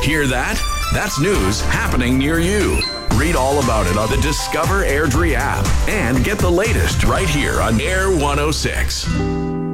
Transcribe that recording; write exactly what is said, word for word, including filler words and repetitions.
Hear that? That's news happening near you. Read all about it on the Discover Airdrie app and get the latest right here on Air one oh six.